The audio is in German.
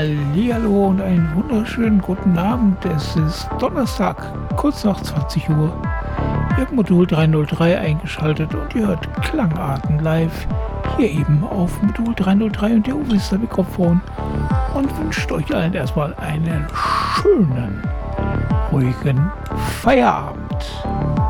Hallihallo und einen wunderschönen guten Abend. Es ist Donnerstag, kurz nach 20 Uhr. Ihr habt Modul 303 eingeschaltet und ihr hört Klangarten live. Hier eben auf Modul 303 und der Uwe ist am Mikrofon und wünscht euch allen erstmal einen schönen, ruhigen Feierabend.